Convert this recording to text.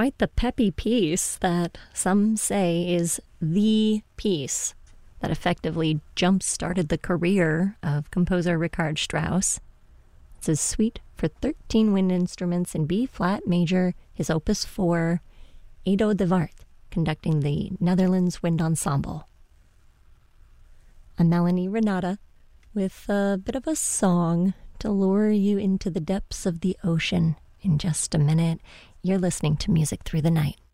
quite the peppy piece that some say is the piece that effectively jump-started the career of composer Richard Strauss. It's his suite for 13 wind instruments in B-flat major, his opus 4, Edo de Wart, conducting the Netherlands Wind Ensemble. I'm Melanie Renata with a bit of a song to lure you into the depths of the ocean. In just a minute, you're listening to Music Through the Night.